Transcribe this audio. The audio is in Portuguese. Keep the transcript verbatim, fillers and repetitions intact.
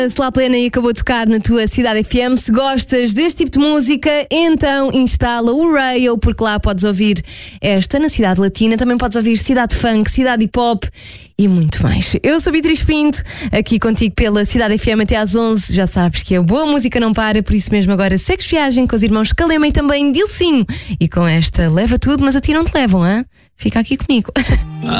Slá Plena e acabou de tocar na tua Cidade F M. Se gostas deste tipo de música, então instala o Radio, porque lá podes ouvir esta na Cidade Latina. Também podes ouvir Cidade Funk, Cidade Hip Hop e muito mais. Eu sou Beatriz Pinto, aqui contigo pela Cidade F M até às onze. Já sabes que a boa música não para, por isso mesmo agora segues viagem com os irmãos Calema e também Dilcinho. E com esta leva tudo, mas a ti não te levam, hein? Fica aqui comigo.